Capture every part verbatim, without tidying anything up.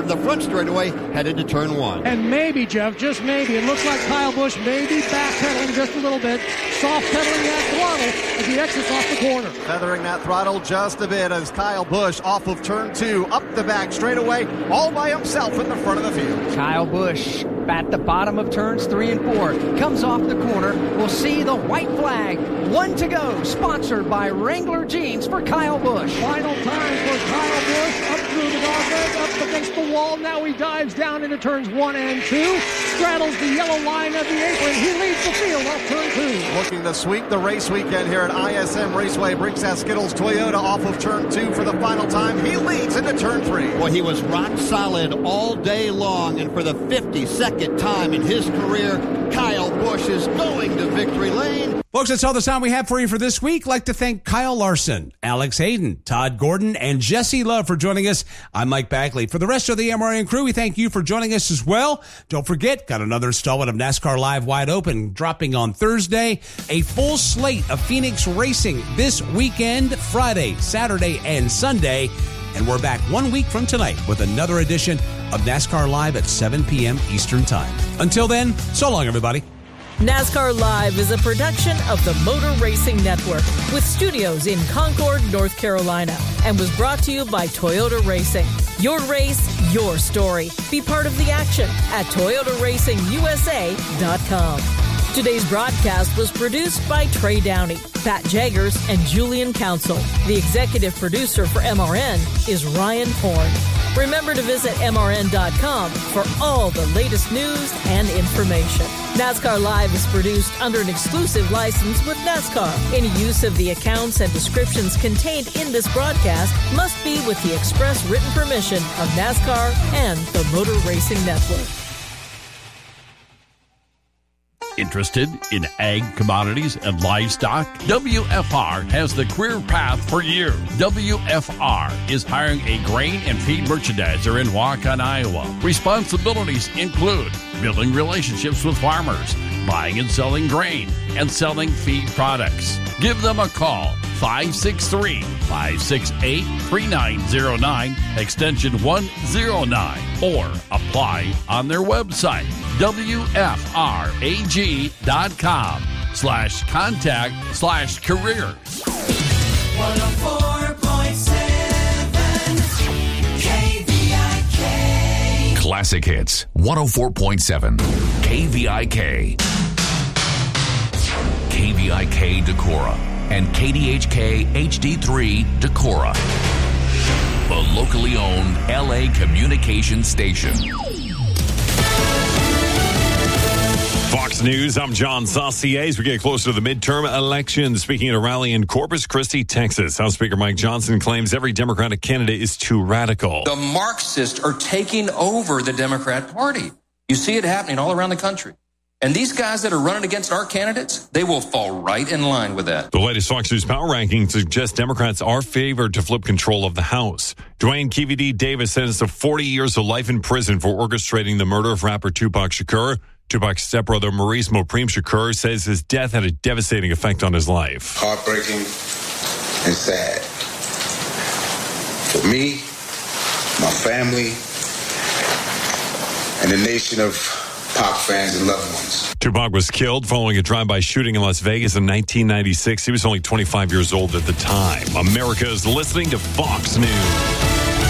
the front straightaway, headed to turn one. And maybe, Jeff, just maybe, it looks like Kyle Busch may be backpedaling just a little bit, soft-pedaling that throttle as he exits off the corner. Feathering that throttle just a bit as Kyle Busch off of turn two, up the back straightaway, all by himself in the front of the field. Kyle Busch at the bottom of turns three and four. Comes off the corner. We'll see the white flag. One to go. Sponsored by Wrangler Jeans for Kyle Busch. Final time for Kyle Busch. Up through the guardrail, up against the wall. Now he dives down into turns one and two. Straddles the yellow line of the apron. He leads the field off turn two. Looking to sweep the race weekend here at I S M Raceway. Bricks Skittles Toyota off of turn two for the final time. He leads into turn three. Well, he was rock solid all day long, and for the fifty-second time in his career, Kyle Busch is going to victory lane. Folks, that's all the time we have for you for this week. I'd like to thank Kyle Larson, Alex Hayden, Todd Gordon, and Jesse Love for joining us. I'm Mike Bagley. For the rest of the M R N crew, we thank you for joining us as well. Don't forget, got another installment of NASCAR Live Wide Open dropping on Thursday. A full slate of Phoenix racing this weekend, Friday, Saturday, and Sunday. And we're back one week from tonight with another edition of NASCAR Live at seven p.m. Eastern Time. Until then, so long, everybody. NASCAR Live is a production of the Motor Racing Network with studios in Concord, North Carolina, and was brought to you by Toyota Racing. Your race, your story. Be part of the action at Toyota Racing U S A dot com. Today's broadcast was produced by Trey Downey, Pat Jaggers, and Julian Council. The executive producer for M R N is Ryan Horn. Remember to visit M R N dot com for all the latest news and information. NASCAR Live is produced under an exclusive license with NASCAR. Any use of the accounts and descriptions contained in this broadcast must be with the express written permission of NASCAR and the Motor Racing Network. Interested in ag commodities and livestock? W F R has the career path for you. W F R is hiring a grain and feed merchandiser in Waukon, Iowa. Responsibilities include building relationships with farmers, buying and selling grain, and selling feed products. Give them a call, five six three, five six eight, three nine zero nine, extension one oh nine, or apply on their website, W F R A G dot com slash contact slash careers. one oh four point seven K V I K. Classic Hits, one oh four point seven K V I K. K V I K Decorah and K D H K H D three Decorah, the locally owned L A communication station. Fox News, I'm John Saucier. As we get closer to the midterm elections, speaking at a rally in Corpus Christi, Texas, House Speaker Mike Johnson claims every Democratic candidate is too radical. The Marxists are taking over the Democrat Party. You see it happening all around the country. And these guys that are running against our candidates, they will fall right in line with that. The latest Fox News Power Ranking suggests Democrats are favored to flip control of the House. Dwayne K V D Davis sentenced to forty years of life in prison for orchestrating the murder of rapper Tupac Shakur. Tupac's stepbrother Maurice Mopreme Shakur says his death had a devastating effect on his life. Heartbreaking and sad. For me, my family, and the nation of Pac fans and loved ones. Tupac was killed following a drive-by shooting in Las Vegas in nineteen ninety-six. He was only twenty-five years old at the time. America is listening to Fox News.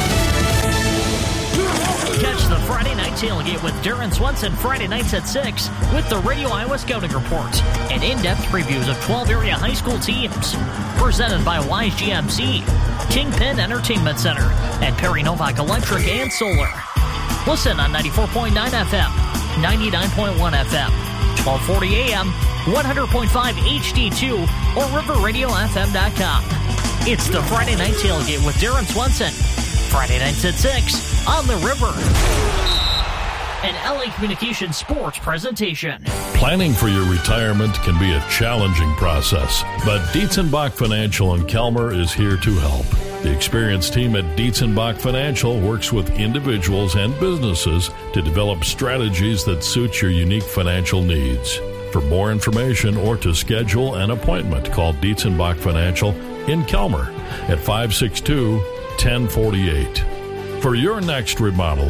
Catch the Friday Night Tailgate with Darren Swenson Friday nights at six with the Radio Iowa Scouting Report and in-depth previews of twelve area high school teams. Presented by Wise G M C, Kingpin Entertainment Center, and Perry Novak Electric and Solar. Listen on ninety-four point nine F M, ninety-nine point one F M, twelve forty A M, one hundred point five H D two, or river radio f m dot com. It's the Friday Night Tailgate with Darren Swenson. Friday nights at six on the River. An L A Communications sports presentation. Planning for your retirement can be a challenging process, but Dietzenbach Financial in Kelmer is here to help. The experienced team at Dietzenbach Financial works with individuals and businesses to develop strategies that suit your unique financial needs. For more information or to schedule an appointment, call Dietzenbach Financial in Kelmer at five six two, one oh four eight. For your next remodel